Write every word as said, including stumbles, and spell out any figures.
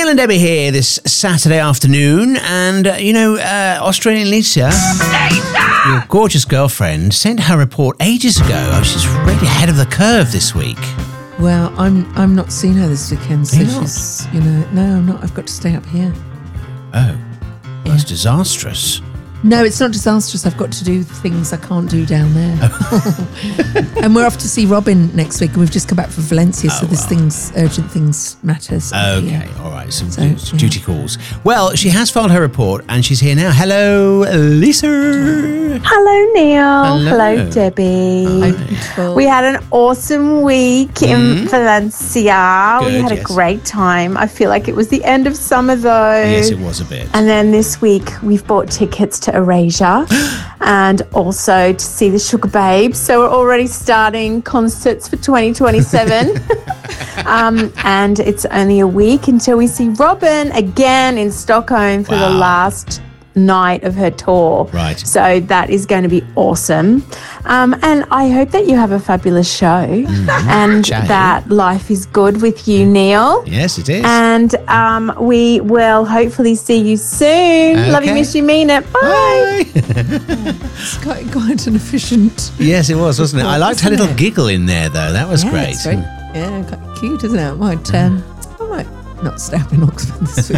and Debbie here this Saturday afternoon, and uh, you know, uh, Australian Lisa, Lisa, your gorgeous girlfriend, sent her report ages ago. Oh, she's really ahead of the curve this week. Well, I'm I'm not seeing her this weekend, so Are you she's, you know, no, I'm not. I've got to stay up here. Oh, that's disastrous. No, it's not disastrous. I've got to do things I can't do down there. And we're off to see Robin next week, and we've just come back from Valencia, so Oh, there's well. things, urgent things, matters. Okay, Yeah. all right, some So, du- yeah. duty calls. Well, she has filed her report, and she's here now. Hello, Lisa. Hello, Neil. Hello. Hello, Debbie. Hi, beautiful. We had an awesome week in Valencia. Good, we had yes. a great time. I feel like it was the end of summer, though. Yes, it was a bit. And then this week, we've bought tickets to Erasure and also to see the Sugar Babes. So we're already starting concerts for twenty twenty-seven. um, and it's only a week until we see Robin again in Stockholm for Wow. the last night of her tour. Right. So that is going to be awesome. Um, and I hope that you have a fabulous show and Ciao. that life is good with you, Neil. Yes, it is. And um, we will hopefully see you soon. Love you, Okay. miss you, mean it. Bye. It's quite, quite an efficient. Yes, it was, wasn't it? I liked her Wasn't little it? giggle in there, though. That was Yeah, great. it's very, yeah, quite cute, isn't it? I might, um, I might not stay up in Oxford this week.